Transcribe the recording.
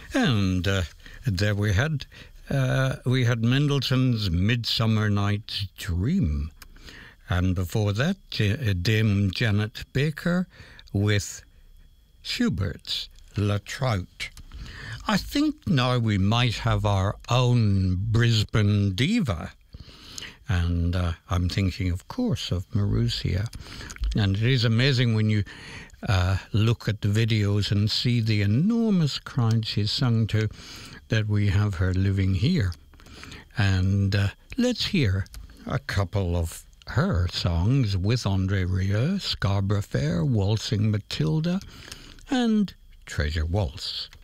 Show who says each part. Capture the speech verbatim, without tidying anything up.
Speaker 1: And uh, there we had uh, we had Mendelssohn's Midsummer Night's Dream. And before that, J- Dame Janet Baker with Schubert's La Trout. I think now we might have our own Brisbane diva. And uh, I'm thinking, of course, of Marussia. And it is amazing when you uh, look at the videos and see the enormous crowd she's sung to, that we have her living here. And uh, let's hear a couple of her songs with Andre Rieu, Scarborough Fair, Waltzing Matilda, and Treasure Waltz.